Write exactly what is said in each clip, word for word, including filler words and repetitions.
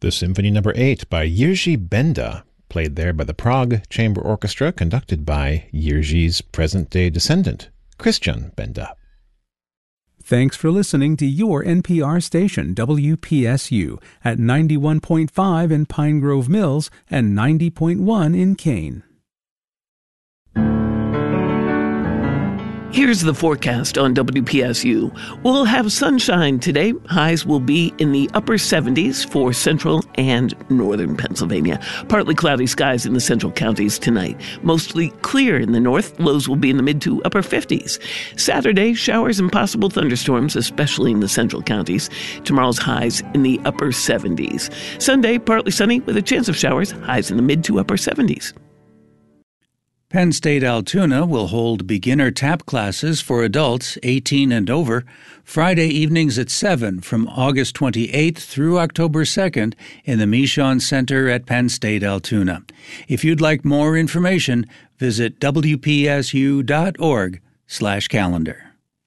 the Symphony Number eight by Jiří Benda, played there by the Prague Chamber Orchestra, conducted by Jiří's present-day descendant, Christian Benda. Thanks for listening to your N P R station, W P S U, at ninety-one point five in Pine Grove Mills and ninety point one in Kane. Here's the forecast on W P S U. We'll have sunshine today. Highs will be in the upper seventies for central and northern Pennsylvania. Partly cloudy skies in the central counties tonight. Mostly clear in the north. Lows will be in the mid to upper fifties. Saturday, showers and possible thunderstorms, especially in the central counties. Tomorrow's highs in the upper seventies. Sunday, partly sunny with a chance of showers. Highs in the mid to upper seventies. Penn State Altoona will hold beginner tap classes for adults eighteen and over Friday evenings at seven from August twenty-eighth through October second in the Michon Center at Penn State Altoona. If you'd like more information, visit W P S U dot org slash calendar.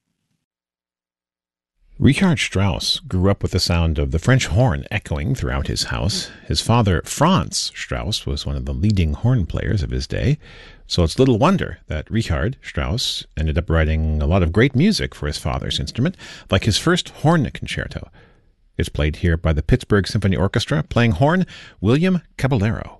Richard Strauss grew up with the sound of the French horn echoing throughout his house. His father, Franz Strauss, was one of the leading horn players of his day, so it's little wonder that Richard Strauss ended up writing a lot of great music for his father's instrument, like his first horn concerto. It's played here by the Pittsburgh Symphony Orchestra, playing horn, William Caballero.